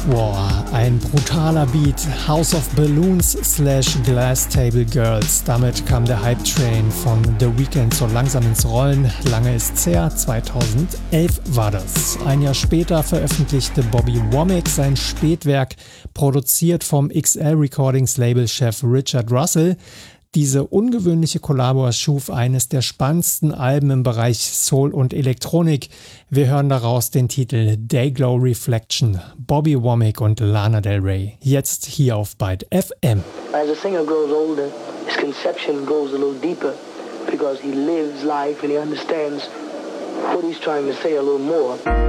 War, ein brutaler Beat, House of Balloons / Glass Table Girls. Damit kam der Hype-Train von The Weeknd so langsam ins Rollen. Lange ist's her, 2011 war das. Ein Jahr später veröffentlichte Bobby Womack sein Spätwerk, produziert vom XL Recordings Labelchef Richard Russell. Diese ungewöhnliche Kollabo schuf eines der spannendsten Alben im Bereich Soul und Elektronik. Wir hören daraus den Titel Dayglow Reflection, Bobby Womack und Lana Del Rey. Jetzt hier auf Byte FM. As a singer grows older, his conception goes a little deeper because he lives life and he understands what he's trying to say a little more.